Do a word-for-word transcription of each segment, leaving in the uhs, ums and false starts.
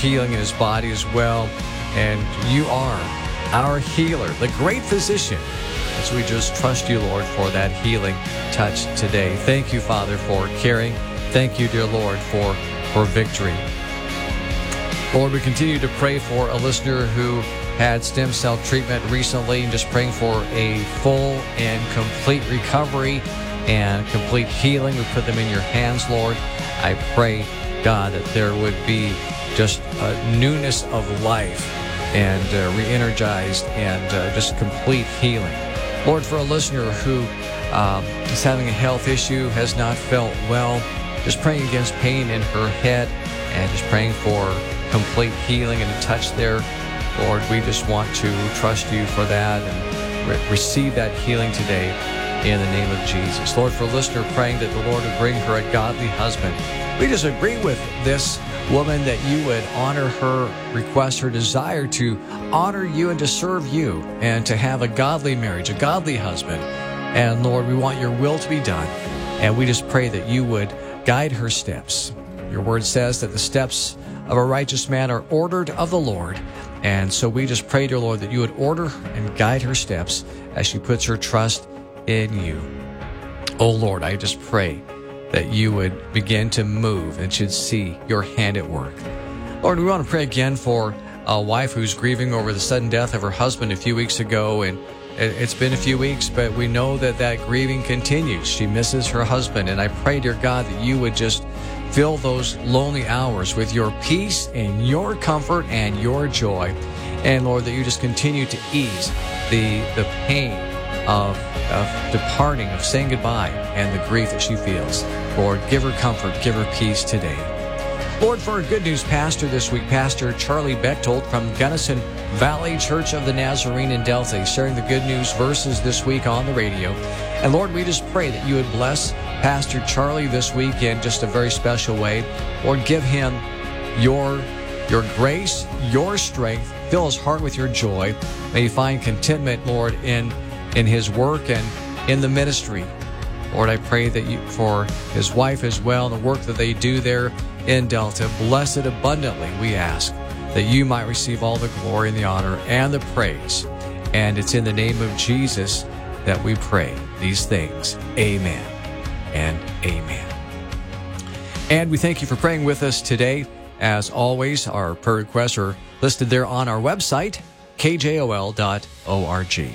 healing in his body as well. And you are our healer, the great physician. As we just trust you, Lord, for that healing touch today. Thank you, Father, for caring. Thank you, dear Lord, for, for victory. Lord, we continue to pray for a listener who had stem cell treatment recently, and just praying for a full and complete recovery and complete healing. We put them in your hands, Lord. I pray, God, that there would be just a newness of life and uh, re-energized and uh, just complete healing. Lord, for a listener who um, is having a health issue, has not felt well, just praying against pain in her head and just praying for complete healing and a touch there. Lord, we just want to trust you for that and re- receive that healing today in the name of Jesus. Lord, for a listener praying that the Lord would bring her a godly husband, we just agree with this woman that you would honor her request, her desire to honor you and to serve you and to have a godly marriage, a godly husband. And Lord, we want your will to be done. And we just pray that you would guide her steps. Your word says that the steps of a righteous man are ordered of the Lord. And so we just pray, dear Lord, that you would order and guide her steps as she puts her trust in you. Oh Lord, I just pray that you would begin to move and should see your hand at work. Lord, we want to pray again for a wife who's grieving over the sudden death of her husband a few weeks ago. And it's been a few weeks, but we know that that grieving continues. She misses her husband. And I pray, dear God, that you would just fill those lonely hours with your peace and your comfort and your joy. And Lord, that you just continue to ease the, the pain of, of departing, of saying goodbye, and the grief that she feels. Lord, give her comfort, give her peace today. Lord, for our Good News Pastor this week, Pastor Charlie Bechtold from Gunnison Valley Church of the Nazarene in Delta. He's sharing the good news verses this week on the radio. And Lord, we just pray that you would bless Pastor Charlie this week in just a very special way. Lord, give him your, your grace, your strength. Fill his heart with your joy. May he find contentment, Lord, in, in his work and in the ministry. Lord, I pray that you, for his wife as well, and the work that they do there in Delta, bless it abundantly, we ask, that you might receive all the glory and the honor and the praise. And it's in the name of Jesus that we pray these things. Amen and amen. And we thank you for praying with us today. As always, our prayer requests are listed there on our website, k j o l dot org.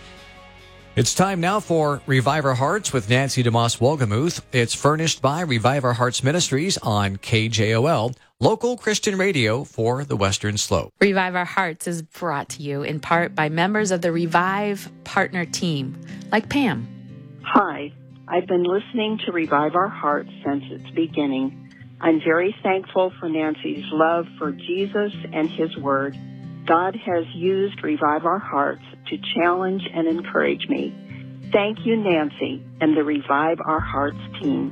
It's time now for Revive Our Hearts with Nancy DeMoss Wolgemuth. It's furnished by Revive Our Hearts Ministries on K J O L, local Christian radio for the Western Slope. Revive Our Hearts is brought to you in part by members of the Revive Partner Team, like Pam. Hi, I've been listening to Revive Our Hearts since its beginning. I'm very thankful for Nancy's love for Jesus and His Word. God has used Revive Our Hearts to challenge and encourage me. Thank you, Nancy, and the Revive Our Hearts team.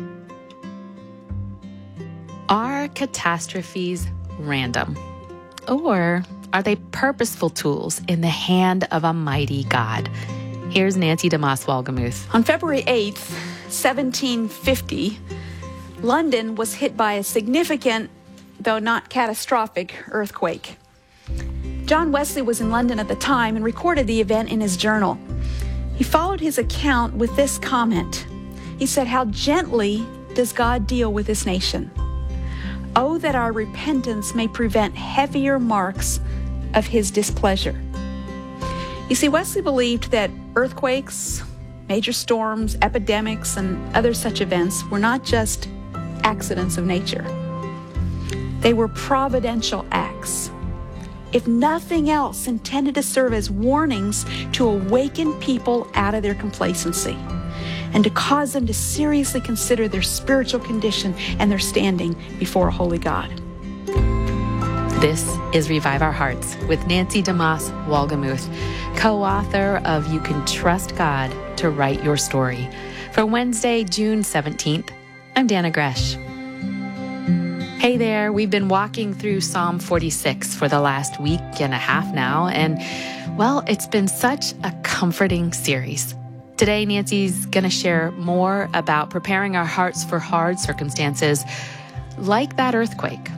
Are catastrophes random? Or are they purposeful tools in the hand of a mighty God? Here's Nancy DeMoss Wolgemuth. On February eighth, seventeen fifty, London was hit by a significant, though not catastrophic, earthquake. John Wesley was in London at the time and recorded the event in his journal. He followed his account with this comment. He said, "How gently does God deal with this nation? Oh, that our repentance may prevent heavier marks of His displeasure." You see, Wesley believed that earthquakes, major storms, epidemics, and other such events were not just accidents of nature. They were providential acts, if nothing else, intended to serve as warnings to awaken people out of their complacency and to cause them to seriously consider their spiritual condition and their standing before a holy God. This is Revive Our Hearts with Nancy DeMoss Wolgemuth, co-author of You Can Trust God to Write Your Story. For Wednesday, June seventeenth, I'm Dana Gresh. Hey there, we've been walking through Psalm forty-six for the last week and a half now, and, well, it's been such a comforting series. Today, Nancy's going to share more about preparing our hearts for hard circumstances like that earthquake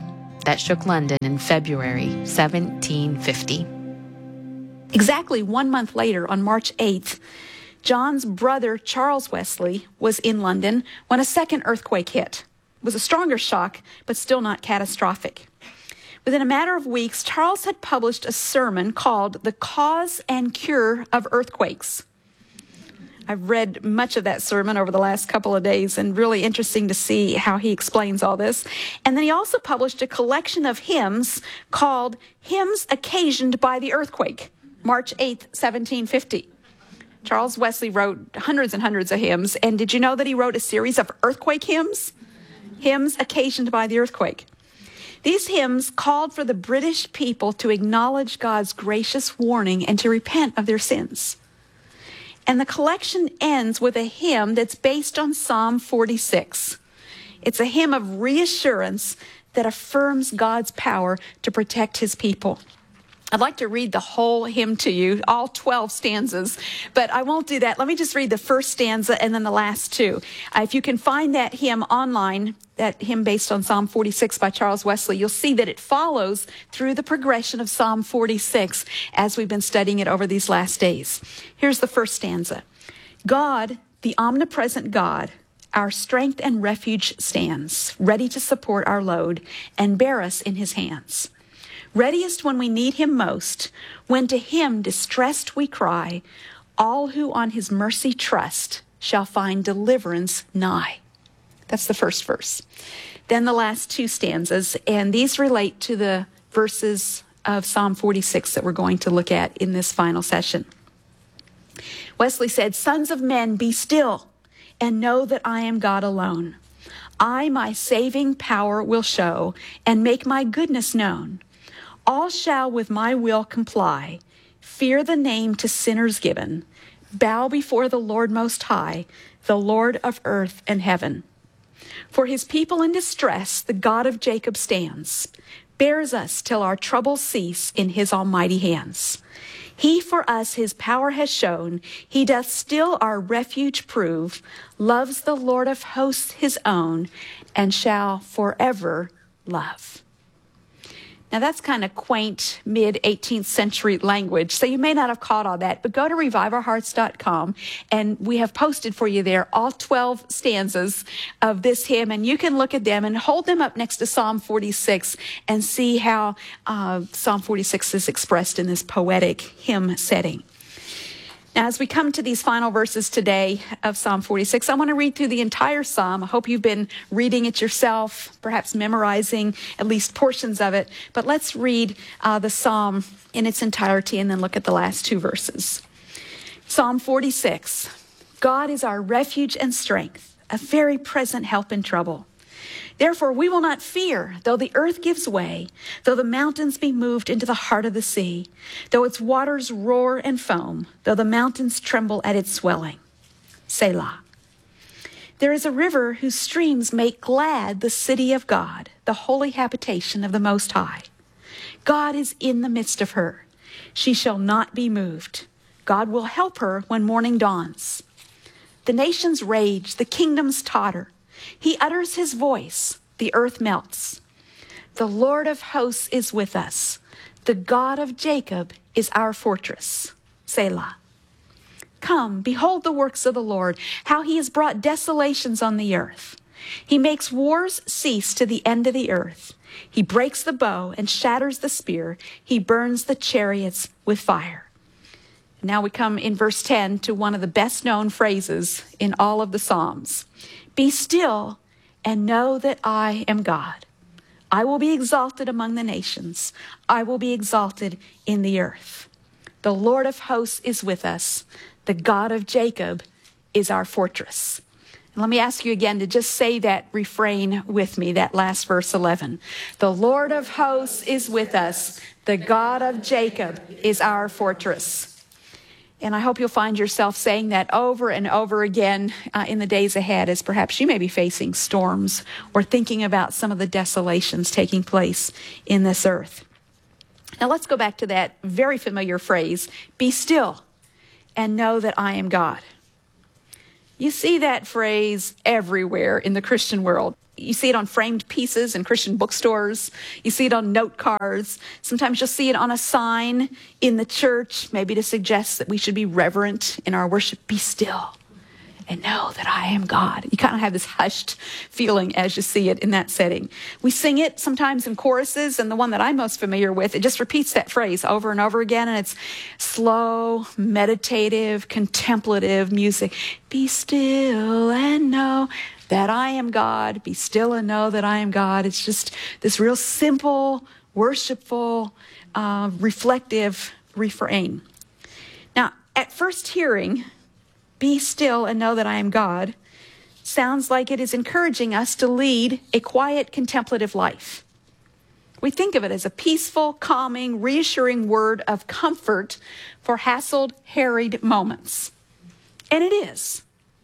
that shook London in February seventeen fifty. Exactly one month later, on March eighth, John's brother, Charles Wesley, was in London when a second earthquake hit. It was a stronger shock, but still not catastrophic. Within a matter of weeks, Charles had published a sermon called The Cause and Cure of Earthquakes. I've read much of that sermon over the last couple of days, and really interesting to see how he explains all this. And then he also published a collection of hymns called Hymns Occasioned by the Earthquake, March eighth, seventeen fifty. Charles Wesley wrote hundreds and hundreds of hymns, and did you know that he wrote a series of earthquake hymns? Hymns occasioned by the earthquake. These hymns called for the British people to acknowledge God's gracious warning and to repent of their sins. And the collection ends with a hymn that's based on Psalm forty-six. It's a hymn of reassurance that affirms God's power to protect his people. I'd like to read the whole hymn to you, all twelve stanzas, but I won't do that. Let me just read the first stanza and then the last two. Uh, if you can find that hymn online, that hymn based on Psalm forty-six by Charles Wesley, you'll see that it follows through the progression of Psalm forty-six as we've been studying it over these last days. Here's the first stanza. God, the omnipresent God, our strength and refuge stands, ready to support our load and bear us in his hands. Readiest when we need him most, when to him distressed we cry, all who on his mercy trust shall find deliverance nigh. That's the first verse. Then the last two stanzas, and these relate to the verses of Psalm forty-six that we're going to look at in this final session. Wesley said, "Sons of men, be still, and know that I am God alone. I my saving power will show, and make my goodness known. All shall with my will comply, fear the name to sinners given, bow before the Lord Most High, the Lord of earth and heaven. For his people in distress, the God of Jacob stands, bears us till our troubles cease in his almighty hands. He for us his power has shown, he doth still our refuge prove, loves the Lord of hosts his own, and shall forever love." Now that's kind of quaint mid-eighteenth century language, so you may not have caught all that, but go to revive our hearts dot com and we have posted for you there all twelve stanzas of this hymn, and you can look at them and hold them up next to Psalm forty-six and see how uh, Psalm forty-six is expressed in this poetic hymn setting. Now, as we come to these final verses today of Psalm forty-six, I want to read through the entire psalm. I hope you've been reading it yourself, perhaps memorizing at least portions of it. But let's read uh, the psalm in its entirety and then look at the last two verses. Psalm forty-six, God is our refuge and strength, a very present help in trouble. Therefore, we will not fear, though the earth gives way, though the mountains be moved into the heart of the sea, though its waters roar and foam, though the mountains tremble at its swelling. Selah. There is a river whose streams make glad the city of God, the holy habitation of the Most High. God is in the midst of her. She shall not be moved. God will help her when morning dawns. The nations rage, the kingdoms totter. He utters his voice, the earth melts. The Lord of hosts is with us. The God of Jacob is our fortress. Selah. Come, behold the works of the Lord, how he has brought desolations on the earth. He makes wars cease to the end of the earth. He breaks the bow and shatters the spear. He burns the chariots with fire. Now we come in verse ten to one of the best known phrases in all of the Psalms. Be still and know that I am God. I will be exalted among the nations. I will be exalted in the earth. The Lord of hosts is with us. The God of Jacob is our fortress. And let me ask you again to just say that refrain with me, that last verse eleven. The Lord of hosts is with us. The God of Jacob is our fortress. And I hope you'll find yourself saying that over and over again uh, in the days ahead, as perhaps you may be facing storms or thinking about some of the desolations taking place in this earth. Now let's go back to that very familiar phrase, be still and know that I am God. You see that phrase everywhere in the Christian world. you see it on framed pieces in Christian bookstores. You see it on note cards. Sometimes you'll see it on a sign in the church, maybe to suggest that we should be reverent in our worship. Be still and know that I am God. You kind of have this hushed feeling as you see it in that setting. We sing it sometimes in choruses, and the one that I'm most familiar with, it just repeats that phrase over and over again, and it's slow, meditative, contemplative music. Be still and know that I am God. Be still and know that I am God. It's just this real simple, worshipful, uh, reflective refrain. Now, at first hearing, be still and know that I am God, sounds like it is encouraging us to lead a quiet, contemplative life. We think of it as a peaceful, calming, reassuring word of comfort for hassled, harried moments. And it is.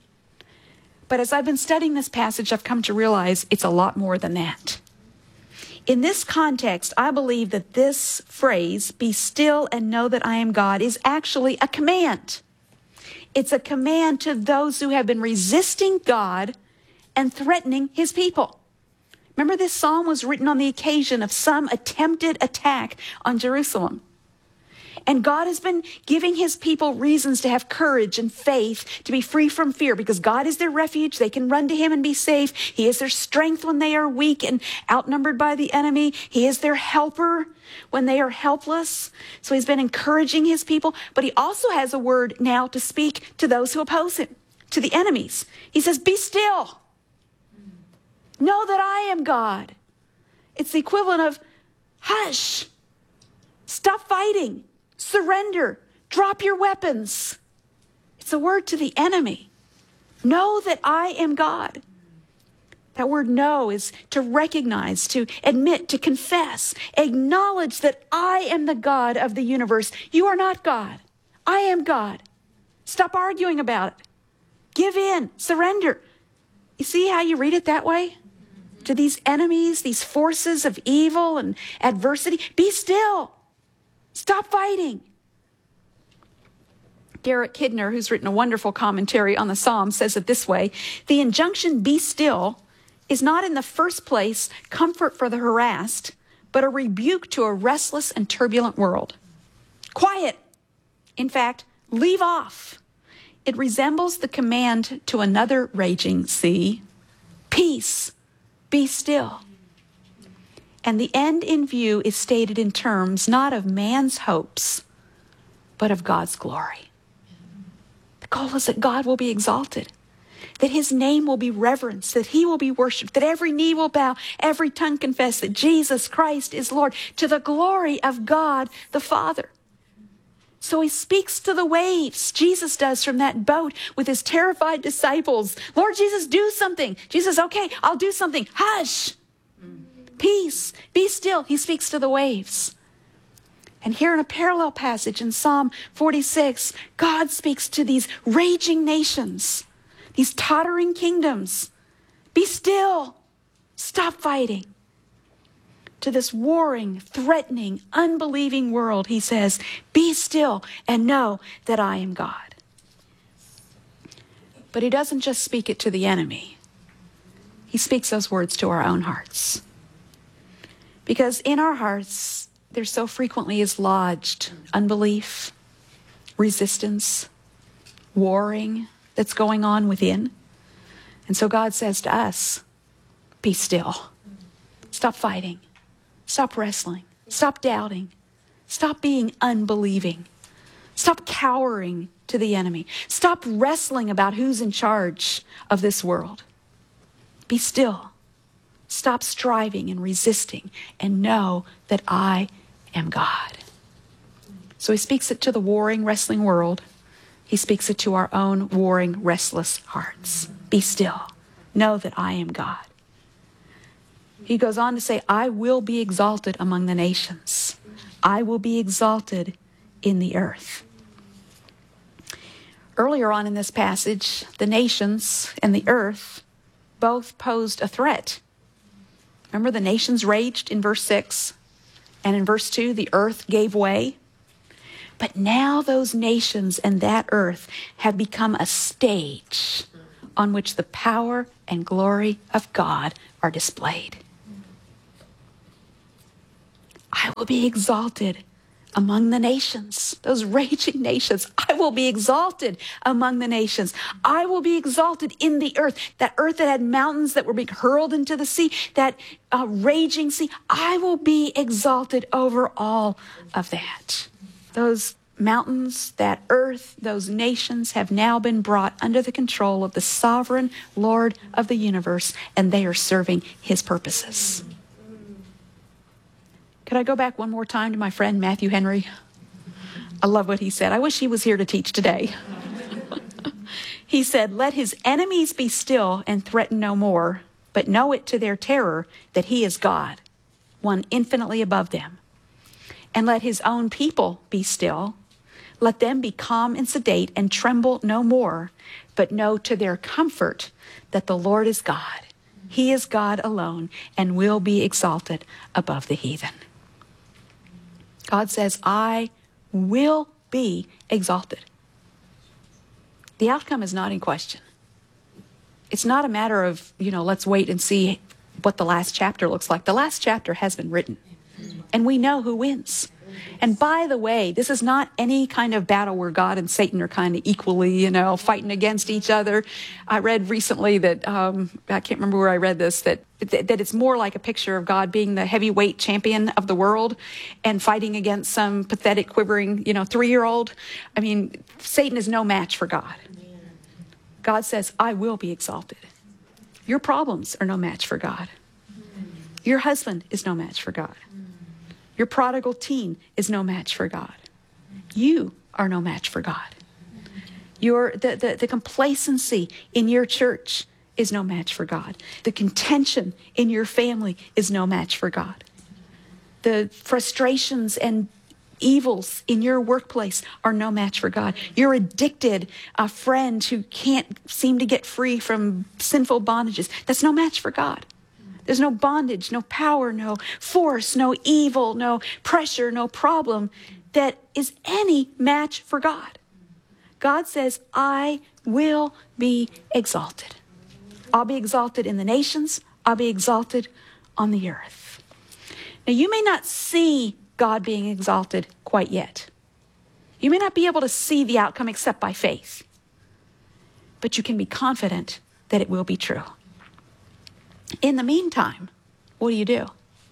But as I've been studying this passage, I've come to realize it's a lot more than that. In this context, I believe that this phrase, be still and know that I am God, is actually a command. It's a command to those who have been resisting God and threatening his people. Remember, this psalm was written on the occasion of some attempted attack on Jerusalem. And God has been giving his people reasons to have courage and faith, to be free from fear, because God is their refuge. They can run to him and be safe. He is their strength when they are weak and outnumbered by the enemy. He is their helper when they are helpless. So he's been encouraging his people. But he also has a word now to speak to those who oppose him, to the enemies. He says, be still. Know that I am God. It's the equivalent of hush. Stop fighting. Surrender. Drop your weapons. It's a word to the enemy. Know that I am God. That word know is to recognize, to admit, to confess, acknowledge that I am the God of the universe. You are not God. I am God. Stop arguing about it. Give in. Surrender. You see how you read it that way? To these enemies, these forces of evil and adversity, be still. Stop fighting. Garrett Kidner, who's written a wonderful commentary on the Psalm, says it this way: the injunction, be still, is not in the first place comfort for the harassed, but a rebuke to a restless and turbulent world. Quiet. In fact, leave off. It resembles the command to another raging sea: peace, be still. And the end in view is stated in terms not of man's hopes, but of God's glory. The goal is that God will be exalted, that his name will be reverenced, that he will be worshiped, that every knee will bow, every tongue confess that Jesus Christ is Lord, to the glory of God the Father. So he speaks to the waves. Jesus does from that boat with his terrified disciples. Lord Jesus, do something. Jesus, okay, I'll do something. Hush. Peace. Be still. He speaks to the waves. And here in a parallel passage in Psalm forty-six, God speaks to these raging nations, these tottering kingdoms. Be still. Stop fighting. To this warring, threatening, unbelieving world, he says, be still and know that I am God. But he doesn't just speak it to the enemy. He speaks those words to our own hearts. Because in our hearts, there so frequently is lodged unbelief, resistance, warring that's going on within. And so God says to us, be still. Stop fighting. Stop wrestling. Stop doubting. Stop being unbelieving. Stop cowering to the enemy. Stop wrestling about who's in charge of this world. Be still. Stop striving and resisting and know that I am God. So he speaks it to the warring, wrestling world. He speaks it to our own warring, restless hearts. Be still. Know that I am God. He goes on to say, I will be exalted among the nations. I will be exalted in the earth. Earlier on in this passage, the nations and the earth both posed a threat. Remember, the nations raged in verse six, and in verse two, the earth gave way. But now those nations and that earth have become a stage on which the power and glory of God are displayed. I will be exalted among the nations, those raging nations. I will be exalted among the nations. I will be exalted in the earth, that earth that had mountains that were being hurled into the sea, that uh, raging sea. I will be exalted over all of that. Those mountains, that earth, those nations have now been brought under the control of the sovereign Lord of the universe, and they are serving his purposes. Could I go back one more time to my friend Matthew Henry? I love what he said. I wish he was here to teach today. He said, "Let his enemies be still and threaten no more, but know it to their terror that he is God, one infinitely above them. And let his own people be still. Let them be calm and sedate and tremble no more, but know to their comfort that the Lord is God. He is God alone and will be exalted above the heathen." God says, I will be exalted. The outcome is not in question. It's not a matter of, you know, let's wait and see what the last chapter looks like. The last chapter has been written, and we know who wins. And by the way, this is not any kind of battle where God and Satan are kind of equally, you know, fighting against each other. I read recently that, um, I can't remember where I read this, that, that it's more like a picture of God being the heavyweight champion of the world and fighting against some pathetic, quivering, you know, three-year-old. I mean, Satan is no match for God. God says, I will be exalted. Your problems are no match for God. Your husband is no match for God. Your prodigal teen is no match for God. You are no match for God. Your, the, the, the complacency in your church is no match for God. The contention in your family is no match for God. The frustrations and evils in your workplace are no match for God. Your addicted a friend who can't seem to get free from sinful bondages, that's no match for God. There's no bondage, no power, no force, no evil, no pressure, no problem that is any match for God. God says, I will be exalted. I'll be exalted in the nations. I'll be exalted on the earth. Now, you may not see God being exalted quite yet. You may not be able to see the outcome except by faith. But you can be confident that it will be true. In the meantime, what do you do?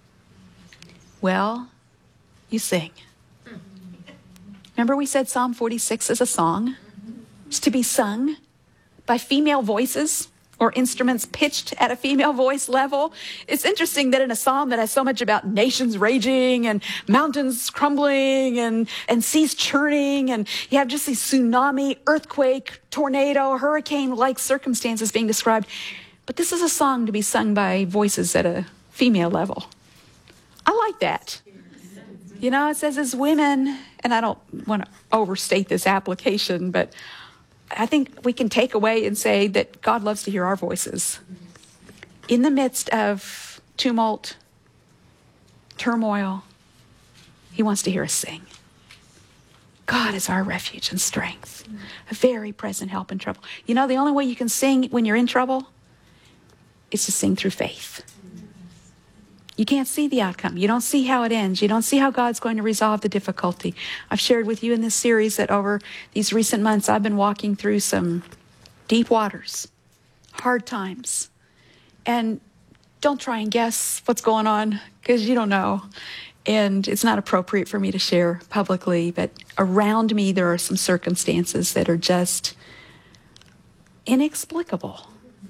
Well, you sing. Remember we said Psalm forty-six is a song? It's to be sung by female voices or instruments pitched at a female voice level. It's interesting that in a psalm that has so much about nations raging and mountains crumbling and, and seas churning, and you have just these tsunami, earthquake, tornado, hurricane-like circumstances being described. But this is a song to be sung by voices at a female level. I like that. You know, it says as women, and I don't want to overstate this application, but I think we can take away and say that God loves to hear our voices. In the midst of tumult, turmoil, he wants to hear us sing. God is our refuge and strength, a very present help in trouble. You know, the only way you can sing when you're in trouble is to sing through faith. You can't see the outcome. You don't see how it ends. You don't see how God's going to resolve the difficulty. I've shared with you in this series that over these recent months, I've been walking through some deep waters, hard times. And don't try and guess what's going on, because you don't know. And it's not appropriate for me to share publicly, but around me there are some circumstances that are just inexplicable.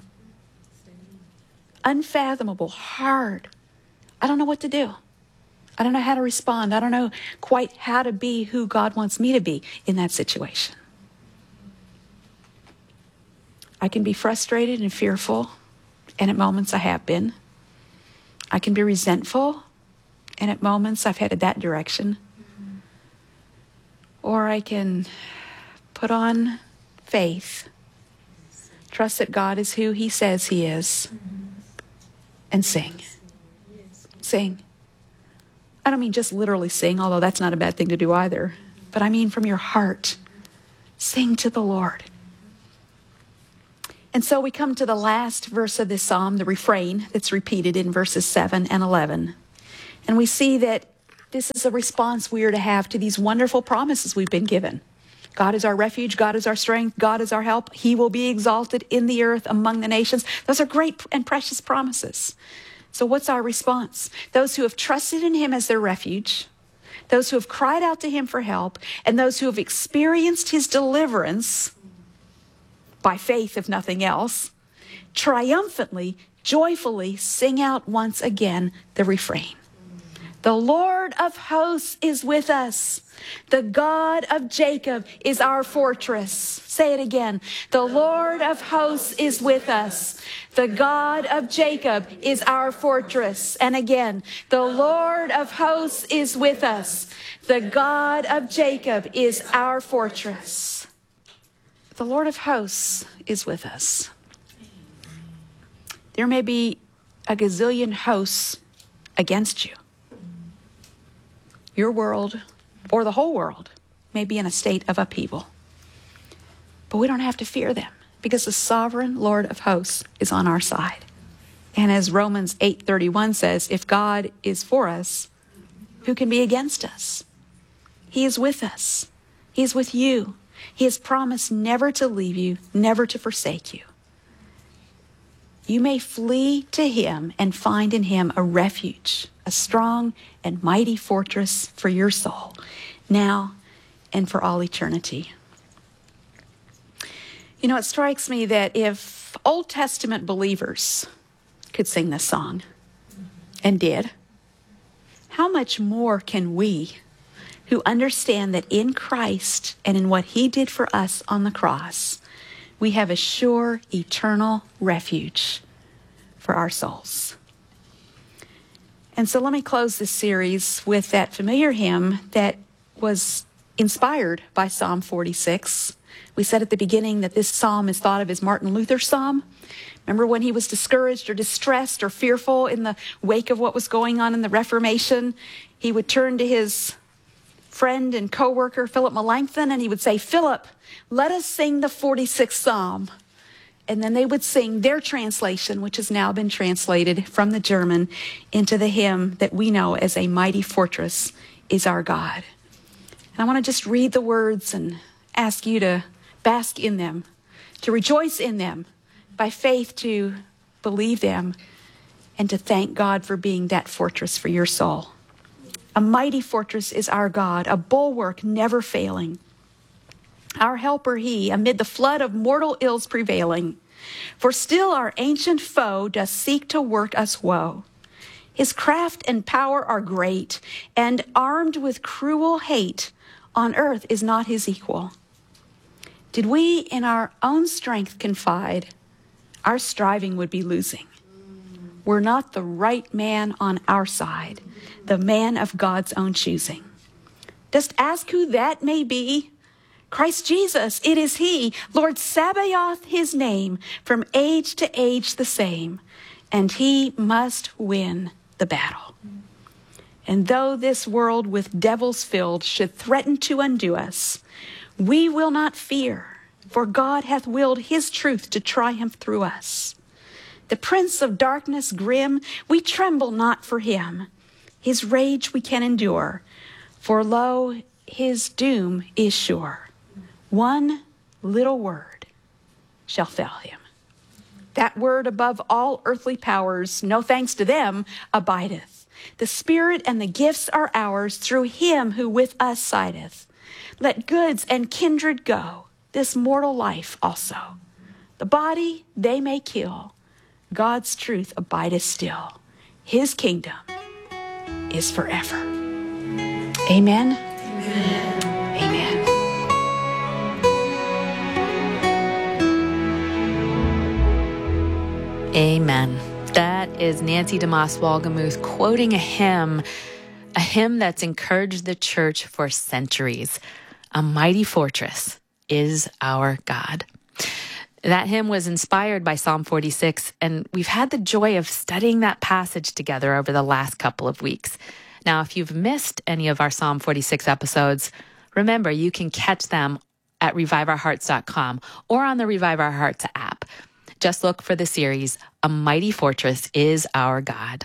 Unfathomable, hard. I don't know what to do. I don't know how to respond. I don't know quite how to be who God wants me to be in that situation. I can be frustrated and fearful, and at moments I have been. I can be resentful, and at moments I've headed that direction. Or I can put on faith, trust that God is who he says he is, and sing. Sing. I don't mean just literally sing, although that's not a bad thing to do either. But I mean from your heart. Sing to the Lord. And so we come to the last verse of this psalm, the refrain that's repeated in verses seven and eleven. And we see that this is a response we are to have to these wonderful promises we've been given. God is our refuge. God is our strength. God is our help. He will be exalted in the earth among the nations. Those are great and precious promises. So what's our response? Those who have trusted in him as their refuge, those who have cried out to him for help, and those who have experienced his deliverance by faith, if nothing else, triumphantly, joyfully sing out once again the refrain. The Lord of hosts is with us. The God of Jacob is our fortress. Say it again. The Lord of hosts is with us. The God of Jacob is our fortress. And again, the Lord of hosts is with us. The God of Jacob is our fortress. The Lord of hosts is with us. There may be a gazillion hosts against you. Your world, or the whole world, may be in a state of upheaval. But we don't have to fear them, because the sovereign Lord of hosts is on our side. And as Romans eight thirty-one says, if God is for us, who can be against us? He is with us. He is with you. He has promised never to leave you, never to forsake you. You may flee to him and find in him a refuge, a strong and mighty fortress for your soul, now and for all eternity. You know, it strikes me that if Old Testament believers could sing this song, and did, how much more can we, who understand that in Christ and in what he did for us on the cross, we have a sure eternal refuge for our souls. And so let me close this series with that familiar hymn that was inspired by Psalm forty-six. We said at the beginning that this psalm is thought of as Martin Luther's psalm. Remember when he was discouraged or distressed or fearful in the wake of what was going on in the Reformation, he would turn to his friend and co-worker Philip Melanchthon and he would say, Philip, let us sing the forty-sixth Psalm. And then they would sing their translation, which has now been translated from the German into the hymn that we know as A Mighty Fortress is Our God. And I want to just read the words and ask you to bask in them, to rejoice in them, by faith to believe them, and to thank God for being that fortress for your soul. A mighty fortress is our God, a bulwark never failing. Our helper he, amid the flood of mortal ills prevailing. For still our ancient foe does seek to work us woe. His craft and power are great, and armed with cruel hate, on earth is not his equal. Did we in our own strength confide, our striving would be losing. We're not the right man on our side, the man of God's own choosing. Dost ask who that may be? Christ Jesus, it is he, Lord Sabaoth his name, from age to age the same, and he must win the battle. And though this world with devils filled should threaten to undo us, we will not fear, for God hath willed his truth to triumph through us. The prince of darkness grim, we tremble not for him. His rage we can endure, for lo, his doom is sure. One little word shall fell him. That word above all earthly powers, no thanks to them, abideth. The Spirit and the gifts are ours through him who with us sideth. Let goods and kindred go, this mortal life also. The body they may kill, God's truth abideth still. His kingdom is forever. Amen. Amen. Amen. Amen. That is Nancy DeMoss Wolgemuth quoting a hymn, a hymn that's encouraged the church for centuries. A mighty fortress is our God. That hymn was inspired by Psalm forty-six, and we've had the joy of studying that passage together over the last couple of weeks. Now, if you've missed any of our Psalm forty-six episodes, remember you can catch them at revive our hearts dot com or on the Revive Our Hearts app. Just look for the series, A Mighty Fortress is Our God.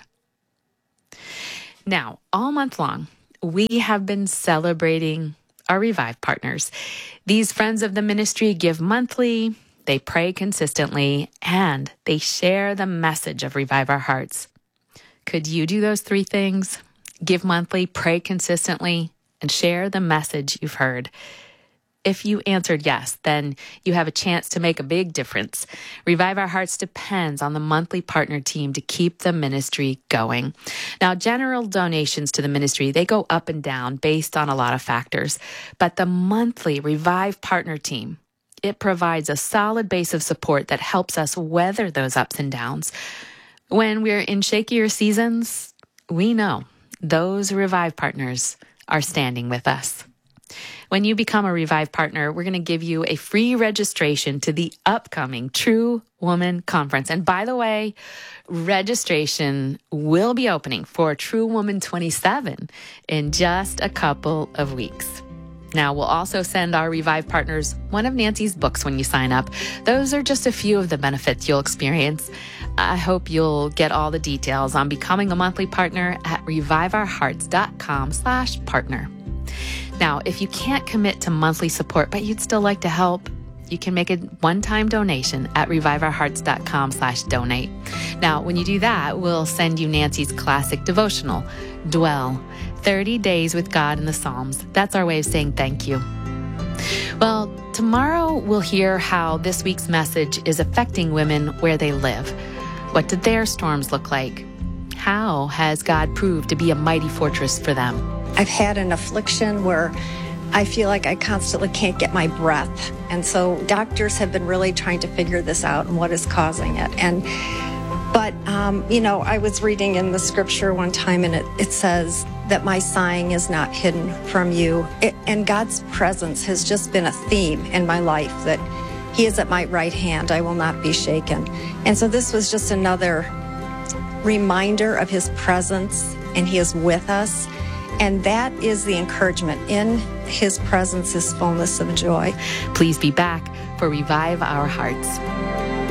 Now, all month long, we have been celebrating our Revive partners. These friends of the ministry give monthly, they pray consistently, and they share the message of Revive Our Hearts. Could you do those three things? Give monthly, pray consistently, and share the message you've heard. If you answered yes, then you have a chance to make a big difference. Revive Our Hearts depends on the monthly partner team to keep the ministry going. Now, general donations to the ministry, they go up and down based on a lot of factors. But the monthly Revive partner team, it provides a solid base of support that helps us weather those ups and downs. When we're in shakier seasons, we know those Revive partners are standing with us. When you become a Revive partner, we're going to give you a free registration to the upcoming True Woman Conference. And by the way, registration will be opening for True Woman twenty-seven in just a couple of weeks. Now, we'll also send our Revive partners one of Nancy's books when you sign up. Those are just a few of the benefits you'll experience. I hope you'll get all the details on becoming a monthly partner at reviveourhearts.com slash partner. Now, if you can't commit to monthly support, but you'd still like to help, you can make a one-time donation at reviveourhearts.com slash donate. Now, when you do that, we'll send you Nancy's classic devotional, Dwell, thirty days with God in the Psalms. That's our way of saying thank you. Well, tomorrow we'll hear how this week's message is affecting women where they live. What did their storms look like? How has God proved to be a mighty fortress for them? I've had an affliction where I feel like I constantly can't get my breath. And so doctors have been really trying to figure this out and what is causing it. And But, um, you know, I was reading in the scripture one time, and it, it says that my sighing is not hidden from you. It, and God's presence has just been a theme in my life, that He is at my right hand. I will not be shaken. And so this was just another reminder of His presence, and He is with us. And that is the encouragement. In His presence is fullness of joy. Please be back for Revive Our Hearts.